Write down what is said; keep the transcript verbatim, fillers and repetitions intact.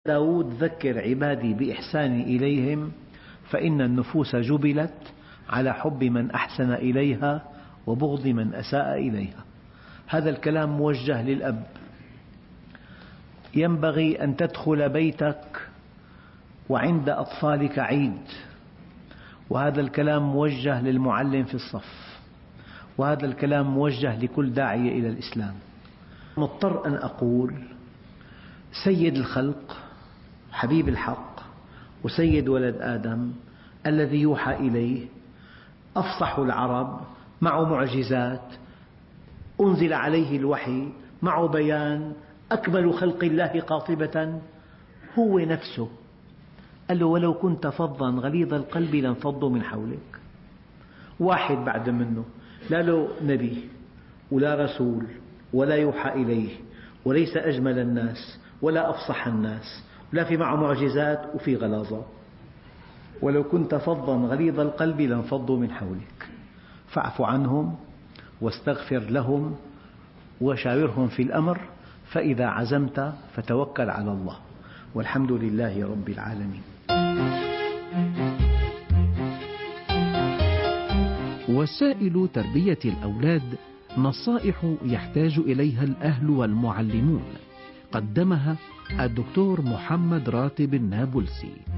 داود ذكر عبادي بإحساني إليهم فإن النفوس جبلت على حب من أحسن إليها وبغض من أساء إليها. هذا الكلام موجه للأب. ينبغي أن تدخل بيتك وعند أطفالك عيد، وهذا الكلام موجه للمعلم في الصف، وهذا الكلام موجه لكل داعية إلى الإسلام. مضطر أن أقول سيد الخلق حبيب الحق وسيد ولد آدم الذي يوحى إليه أفصح العرب، معه معجزات، أنزل عليه الوحي، معه بيان، أكمل خلق الله قاطبة، هو نفسه. قال له ولو كنت فظا غليظ القلب لانفضوا من حولك. واحد بعد منه لا له نبي ولا رسول ولا يوحى إليه وليس أجمل الناس ولا أفصح الناس ولا في معه معجزات وفي غلاظة. ولو كنت فظا غليظ القلب لانفضوا من حولك فاعف عنهم واستغفر لهم وشاورهم في الأمر فإذا عزمت فتوكل على الله والحمد لله رب العالمين. وسائل تربية الأولاد نصائح يحتاج إليها الأهل والمعلمون، قدمها الدكتور محمد راتب النابلسي.